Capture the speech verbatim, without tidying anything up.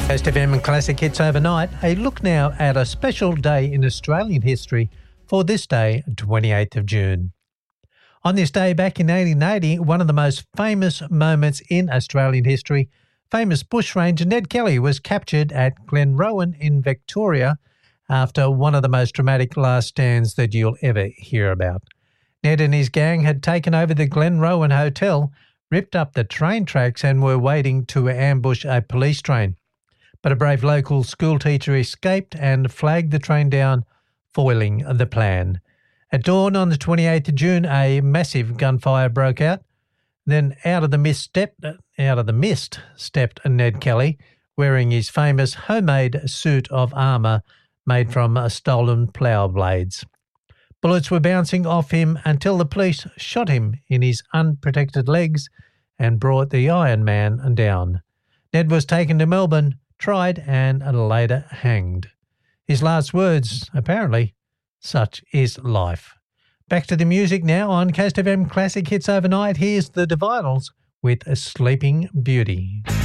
Coast F M and Classic Hits Overnight. A look now at a special day in Australian history for this day, twenty-eighth of June. On this day back in eighteen eighty, one of the most famous moments in Australian history, famous bushranger Ned Kelly was captured at Glenrowan in Victoria after one of the most dramatic last stands that you'll ever hear about. Ned and his gang had taken over the Glenrowan Hotel, ripped up the train tracks and were waiting to ambush a police train. But a brave local schoolteacher escaped and flagged the train down, foiling the plan. At dawn on the twenty-eighth of June, a massive gunfire broke out. Then out of the mist stepped, out of the mist stepped Ned Kelly, wearing his famous homemade suit of armour made from stolen plough blades. Bullets were bouncing off him until the police shot him in his unprotected legs and brought the Iron Man down. Ned was taken to Melbourne, tried and later hanged. His last words, apparently, such is life. Back to the music now on Coast F M Classic Hits Overnight. Here's the Divinyls with A Sleeping Beauty.